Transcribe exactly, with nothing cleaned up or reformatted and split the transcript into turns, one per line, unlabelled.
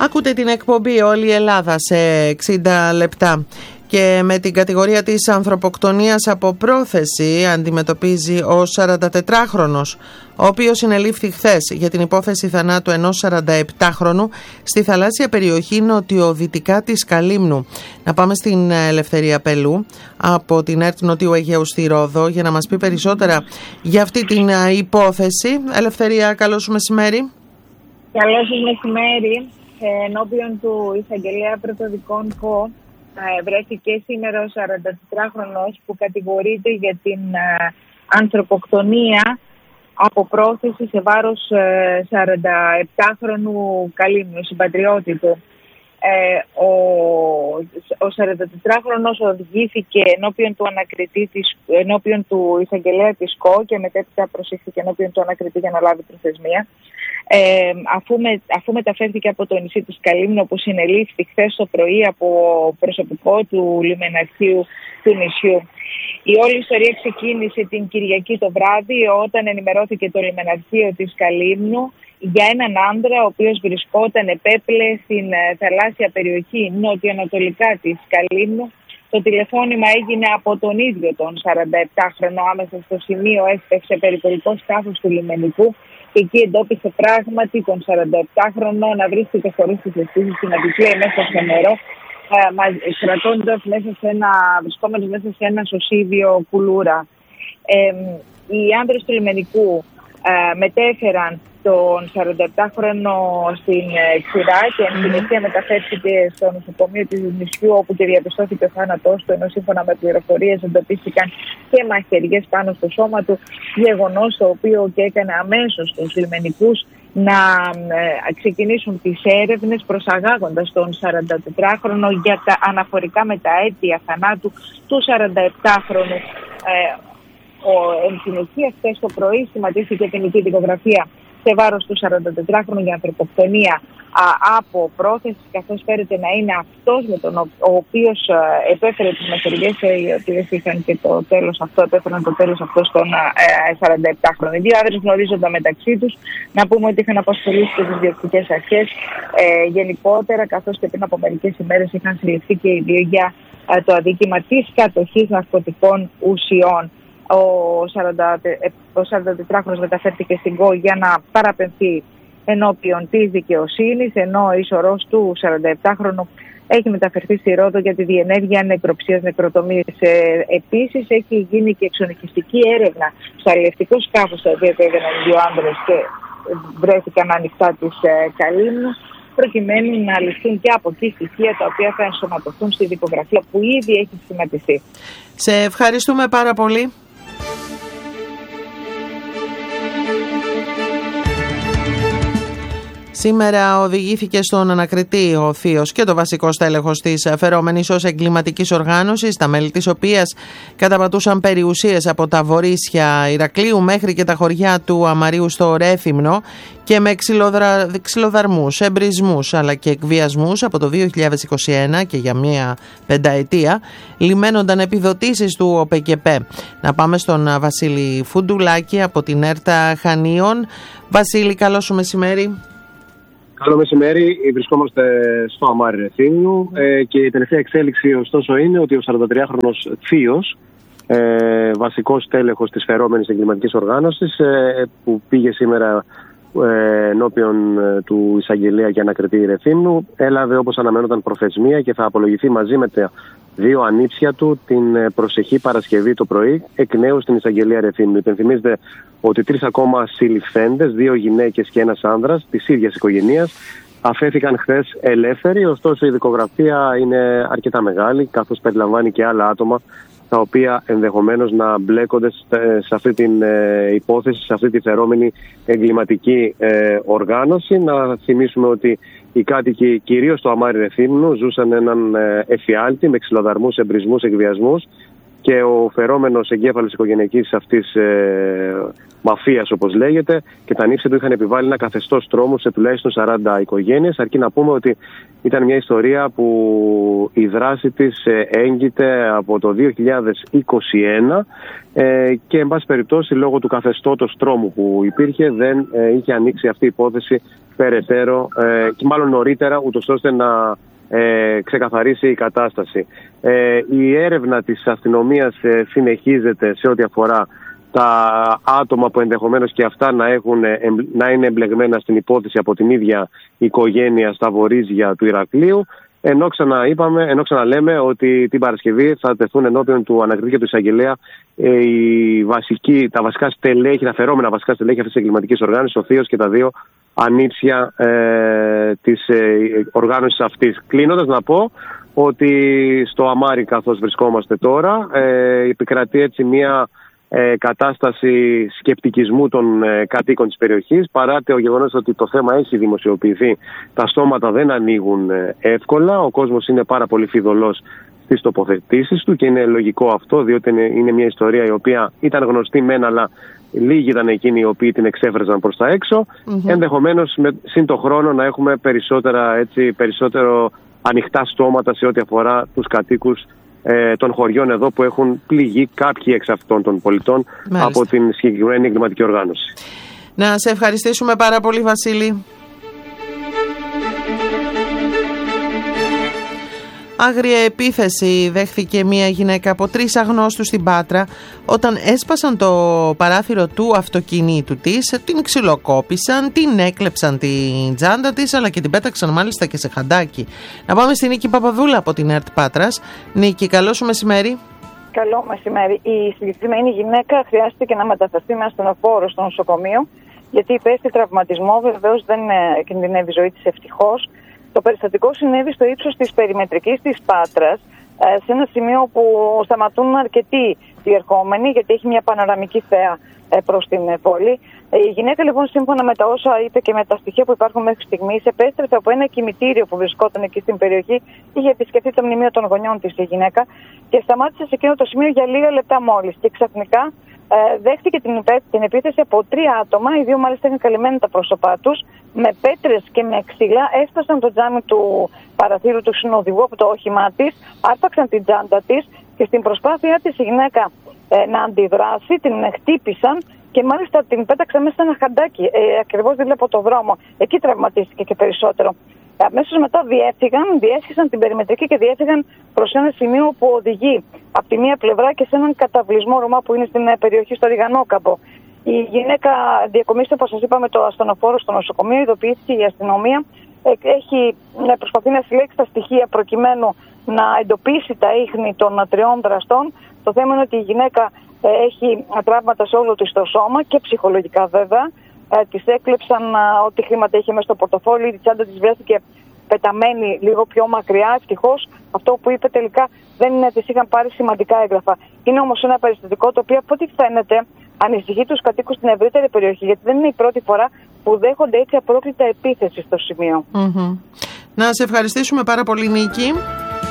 Ακούτε την εκπομπή «Όλη η Ελλάδα» σε εξήντα λεπτά και με την κατηγορία της ανθρωποκτονίας από πρόθεση αντιμετωπίζει ο σαραντατετράχρονος, ο οποίος συνελήφθη χθες για την υπόθεση θανάτου ενός σαρανταεπτάχρονου στη θαλάσσια περιοχή νοτιοδυτικά της Καλύμνου. Να πάμε στην Ελευθερία Πελού από την ΕΡΤ Νοτιού Αιγαίου στη Ρόδο για να μας πει περισσότερα για αυτή την υπόθεση. Ελευθερία, καλό σου μεσημέρι.
Καλό σας μεσημέρι. Ενώπιον του εισαγγελέα πρωτοδικών ΚΟ βρέθηκε σήμερα ο σαραντατετράχρονος που κατηγορείται για την ανθρωποκτονία από πρόθεση σε βάρος σαρανταεπτάχρονου Καλύμνου, συμπατριώτη του. Ε, ο, ο σαραντατετράχρονος οδηγήθηκε ενώπιον του ανακριτή της, ενώπιον του εισαγγελέα της ΚΟ και μετέπειτα προσήχθηκε ενώπιον του ανακριτή για να λάβει προθεσμία. Ε, αφού, με, αφού μεταφέρθηκε από το νησί της Καλύμνου, όπου συνελήφθη χθες το πρωί από προσωπικό του λιμεναρχείου του νησιού. Η όλη ιστορία ξεκίνησε την Κυριακή το βράδυ, όταν ενημερώθηκε το λιμεναρχείο της Καλύμνου για έναν άντρα ο οποίος βρισκόταν επέπλε στην θαλάσσια περιοχή νοτιοανατολικά της Καλύμνου. Το τηλεφώνημα έγινε από τον ίδιο τον σαρανταεπτάχρονο. Άμεσα στο σημείο έστρεψε περιπολικό σκάφος του λιμενικού και εκεί εντόπισε πράγματι τον σαρανταεπτάχρονο να βρίσκεται χωρίς τις αισθήσεις του, να επιπλέει μέσα στο νερό, κρατώντας μέσα σε ένα, βρισκόμενος μέσα σε ένα σωσίδιο κουλούρα. Ε, οι άνδρες του λιμενικού ε, μετέφεραν τον σαρανταεπτάχρονο στην ξηρά και εν συνεχεία μεταφέρθηκε στο νοσοκομείο του νησιού, όπου και διαπιστώθηκε ο θάνατός του, ενώ σύμφωνα με πληροφορίες εντοπίστηκαν και μαχαιριές πάνω στο σώμα του, γεγονός το οποίο και έκανε αμέσως τους λιμενικούς να ε, ξεκινήσουν τις έρευνες προσαγάγοντας τον σαραντατετράχρονο για τα αναφορικά με τα αίτια θανάτου του σαρανταεπτάχρονου. Ε, ο, εν συνεχεία χθες το πρωί σχηματίστηκε ποινική δικογραφία σε βάρος του σαραντατετράχρονου για ανθρωποκτονία α, από πρόθεση, καθώς φέρεται να είναι αυτός με τον ο, ο οποίος α, επέφερε τις μαχαιριές, οι οποίες είχαν και το τέλος αυτό, επέφεραν το τέλος αυτό στον σαρανταεπτάχρονο. Οι δύο άντρες γνωρίζονταν μεταξύ τους. Να πούμε ότι είχαν απασχολήσει και τις διοικητικές αρχές ε, γενικότερα, καθώς και πριν από μερικές ημέρες είχαν συλληφθεί και οι δύο για α, το αδίκημα της κατοχής ναρκωτικών ουσιών. Ο σαραντατετράχρονος μεταφέρθηκε στην ΚΟ για να παραπεμφθεί ενώπιον της δικαιοσύνης, ενώ ο ισορρός του σαρανταεπτάχρονου έχει μεταφερθεί στη Ρόδο για τη διενέργεια νεκροψίας νεκροτομίας. Ε, επίσης έχει γίνει και εξονυχιστική έρευνα στο αλλιευτικό σκάφος, το οποίο επέβαιναν δύο άνδρες και βρέθηκαν ανοιχτά της ε, Καλύμνου, προκειμένου να ληφθούν και από εκεί στοιχεία τα οποία θα ενσωματωθούν στη δικογραφία που ήδη έχει σχηματιστεί.
Σε ευχαριστούμε πάρα πολύ. Σήμερα οδηγήθηκε στον ανακριτή ο θείος και το βασικό στέλεχος της φερόμενης ως εγκληματικής οργάνωσης, τα μέλη της οποίας καταπατούσαν περιουσίες από τα βορίσια Ηρακλείου μέχρι και τα χωριά του Αμαρίου στο Ρέθυμνο και με ξυλοδρα... ξυλοδαρμούς, εμπρισμούς αλλά και εκβιασμούς από το δύο χιλιάδες είκοσι ένα και για μία πενταετία λιμένονταν επιδοτήσεις του ΟΠΕΚΕΠΕ. Να πάμε στον Βασίλη Φουντουλάκη από την ΕΡΤΑ Χανίων. Βασίλη, καλό σου μεσημέρι.
Καλό μεσημέρι, βρισκόμαστε στο Αμάρι Ρεθύμνου ε, και η τελευταία εξέλιξη ωστόσο είναι ότι ο σαραντατριάχρονος θείος, ε, βασικός τέλεχος της φερόμενης εγκληματικής οργάνωσης, ε, που πήγε σήμερα ε, ενώπιον ε, του εισαγγελέα και ανακριτή Ρεθύμνου, έλαβε όπως αναμένονταν προθεσμία και θα απολογηθεί μαζί με τα δύο ανήψια του την προσεχή Παρασκευή το πρωί εκ νέου στην εισαγγελία Ρεθύμνου. Υπενθυμίζεται ότι τρεις ακόμα συλληφθέντες, δύο γυναίκες και ένας άνδρας της ίδιας οικογενείας, αφέθηκαν χθες ελεύθεροι. Ωστόσο η δικογραφία είναι αρκετά μεγάλη, καθώς περιλαμβάνει και άλλα άτομα τα οποία ενδεχομένως να μπλέκονται σε αυτή την υπόθεση, σε αυτή τη φερόμενη εγκληματική οργάνωση. Να θυμίσουμε ότι οι κάτοικοι κυρίως στο Αμάρι Ρεθύμνου ζούσαν έναν εφιάλτη με ξυλοδαρμούς, εμπρισμούς, εκβιασμούς και ο φερόμενος εγκέφαλος οικογενειακής αυτής ε, μαφίας, όπως λέγεται, και τα νύψια του είχαν επιβάλει ένα καθεστώς τρόμου σε τουλάχιστον σαράντα οικογένειες. Αρκεί να πούμε ότι ήταν μια ιστορία που η δράση της ε, έγκυται από το δύο χιλιάδες είκοσι ένα ε, και εν πάση περιπτώσει λόγω του καθεστώτος τρόμου που υπήρχε δεν ε, είχε ανοίξει αυτή η υπόθεση περαιτέρω ε, και μάλλον νωρίτερα, ούτως ώστε να Ε, ξεκαθαρίσει η κατάσταση. Ε, η έρευνα της αστυνομίας ε, συνεχίζεται σε ό,τι αφορά τα άτομα που ενδεχομένως και αυτά να, έχουν, να είναι εμπλεγμένα στην υπόθεση από την ίδια οικογένεια στα βορίζια του Ηρακλείου, ενώ ξαναείπαμε, ενώ ξαναλέμε ότι την Παρασκευή θα τεθούν ενώπιον του ανακριτή και του εισαγγελέα ε, η βασική, τα βασικά στελέχη, τα φερόμενα βασικά στελέχη αυτής της εγκληματικής οργάνωσης, ο θείος και τα δύο ανήψια ε, της ε, οργάνωσης αυτής. Κλείνοντας να πω ότι στο Αμάρι, καθώς βρισκόμαστε τώρα, ε, επικρατεί έτσι μια ε, κατάσταση σκεπτικισμού των ε, κατοίκων της περιοχής, παρά το γεγονός ότι το θέμα έχει δημοσιοποιηθεί, τα στόματα δεν ανοίγουν ε, εύκολα, ο κόσμος είναι πάρα πολύ φιδωλός στις τοποθετήσεις του και είναι λογικό αυτό, διότι είναι, είναι μια ιστορία η οποία ήταν γνωστή μεν, αλλά λίγοι ήταν εκείνοι οι οποίοι την εξέφραζαν προς τα έξω. Mm-hmm. Ενδεχομένως με σύν το χρόνο να έχουμε περισσότερα, έτσι, περισσότερο ανοιχτά στόματα σε ό,τι αφορά τους κατοίκους ε, των χωριών εδώ που έχουν πληγεί κάποιοι εξ αυτών των πολιτών. Μάλιστα. Από την συγκεκριμένη εγκληματική οργάνωση.
Να σε ευχαριστήσουμε πάρα πολύ, Βασίλη. Άγρια επίθεση δέχθηκε μια γυναίκα από τρεις αγνώστους στην Πάτρα όταν έσπασαν το παράθυρο του αυτοκινήτου της, την ξυλοκόπησαν, την έκλεψαν την τσάντα της, αλλά και την πέταξαν μάλιστα και σε χαντάκι. Να πάμε στην Νίκη Παπαδούλα από την ΕΡΤ Πάτρας. Νίκη, καλό σου μεσημέρι.
Καλό μεσημέρι. Η συγκεκριμένη γυναίκα χρειάστηκε να μεταφερθεί με ασθενοφόρο στο νοσοκομείο, γιατί υπέστη τραυματισμό. Βεβαίως δεν κινδυνεύει η ζωή της, ευτυχώς. Το περιστατικό συνέβη στο ύψος της περιμετρικής της Πάτρας, σε ένα σημείο που σταματούν αρκετοί διερχόμενοι, γιατί έχει μια πανοραμική θέα προς την πόλη. Η γυναίκα, λοιπόν, σύμφωνα με τα όσα είπε και με τα στοιχεία που υπάρχουν μέχρι στιγμής, επέστρεψε από ένα κημητήριο που βρισκόταν εκεί στην περιοχή. Είχε επισκεφθεί το μνημείο των γονιών της η γυναίκα και σταμάτησε σε εκείνο το σημείο για λίγα λεπτά μόλις. Και ξαφνικά ε, δέχτηκε την, την επίθεση από τρία άτομα. Οι δύο μάλιστα είχαν καλυμμένα τα πρόσωπά τους. Με πέτρες και με ξύλα έφτασαν το τζάμι του παραθύρου του συνοδηγού από το όχημά της, άρπαξαν την τσάντα της και στην προσπάθειά της η γυναίκα ε, να αντιδράσει, την χτύπησαν και μάλιστα την πέταξαν μέσα σε ένα χαντάκι, ε, ακριβώς δίπλα από το δρόμο. Εκεί τραυματίστηκε και περισσότερο. Αμέσως μετά διέφυγαν, διέσχισαν την περιμετρική και διέφυγαν προς ένα σημείο που οδηγεί από τη μία πλευρά και σε έναν καταβλισμό Ρωμά που είναι στην περιοχή στο Ριγανόκαμπο. Η γυναίκα διακομίστηκε, όπως σας είπαμε, το ασθενοφόρο στο νοσοκομείο, ειδοποιήθηκε η αστυνομία. Έχει προσπαθεί να συλλέξει τα στοιχεία προκειμένου να εντοπίσει τα ίχνη των τριών δραστών. Το θέμα είναι ότι η γυναίκα έχει τραύματα σε όλο της το σώμα και ψυχολογικά βέβαια. Της έκλεψαν ό,τι χρήματα είχε μέσα στο πορτοφόλι, η τσάντα της βρέθηκε πεταμένη λίγο πιο μακριά. Ευτυχώς αυτό που είπε τελικά δεν είναι, της είχαν πάρει σημαντικά έγγραφα. Είναι όμως ένα περιστατικό το οποίο από ό,τι φαίνεται ανησυχεί τους κατοίκους στην ευρύτερη περιοχή, γιατί δεν είναι η πρώτη φορά που δέχονται έτσι απρόκλητα επίθεση στο σημείο.
Mm-hmm. Να σε ευχαριστήσουμε πάρα πολύ, Νίκη.